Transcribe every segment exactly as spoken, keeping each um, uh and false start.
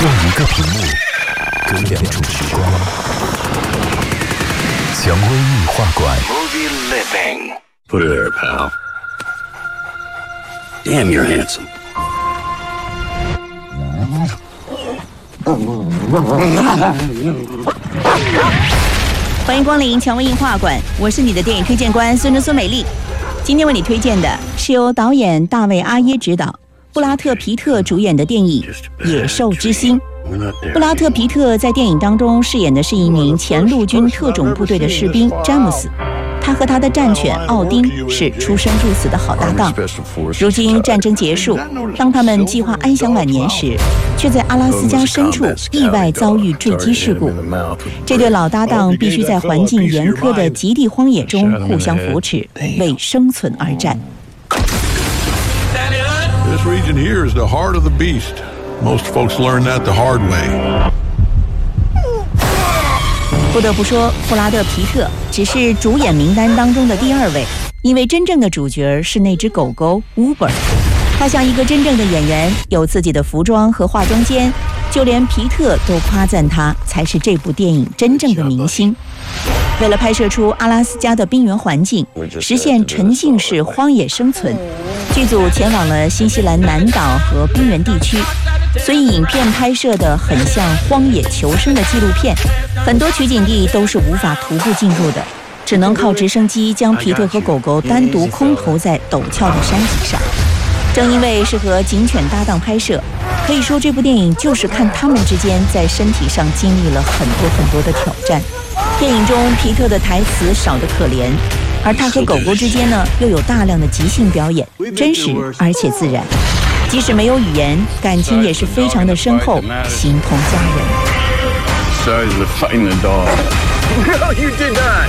用一个屏幕隔两种时光。蔷薇映画馆。 Put it there, pal. Damn, you're handsome. 欢迎光临蔷薇映画馆，我是你的电影推荐官孙真孙美丽。今天为你推荐的是由导演大卫·阿耶执导、布拉特·皮特主演的电影《野兽之心》。布拉特·皮特在电影当中饰演的是一名前陆军特种部队的士兵詹姆斯，他和他的战犬奥丁是出生入死的好搭档。如今战争结束，当他们计划安享晚年时，却在阿拉斯加深处意外遭遇坠机事故。这对老搭档必须在环境严苛的极地荒野中互相扶持，为生存而战。 This region here is the heart of the beast. Most folks learn that the hard way. 不得不说，布拉德·皮特只是主演名单当中的第二位，因为真正的主角是那只狗狗 Uber。他像一个真正的演员，有自己的服装和化妆间，就连皮特都夸赞他才是这部电影真正的明星。为了拍摄出阿拉斯加的冰原环境，实现沉浸式荒野生存，剧组前往了新西兰南岛和冰原地区，所以影片拍摄的很像荒野求生的纪录片，很多取景地都是无法徒步进入的，只能靠直升机将皮特和狗狗单独空投在陡峭的山脊上。正因为是和警犬搭档拍摄，可以说这部电影就是看他们之间在身体上经历了很多很多的挑战。电影中皮特的台词少得可怜，而他和狗狗之间呢又有大量的即兴表演，真实而且自然。即使没有语言，感情也是非常的深厚，形同家人。 Sorry for fighting the dog. No, you did not.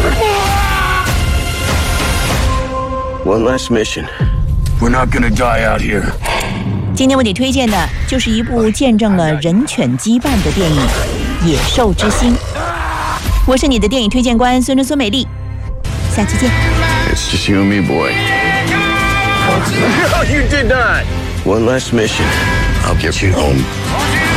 One last mission. We're not gonna die out here. 今天为你推荐的就是一部见证了人犬羁绊的电影《野兽之心》。我是你的电影推荐官孙真孙美丽，下期见。 It's just you and me, boy. No, you did not. One last mission. I'll get you home.